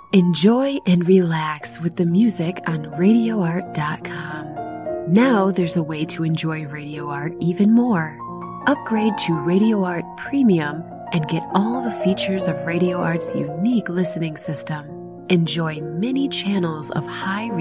Enjoy and relax with the music on RadioArt.com. Now there's a way to enjoy Radio Art even more. Upgrade to Radio Art Premium and get all the features of Radio Art's unique listening system. Enjoy many channels of high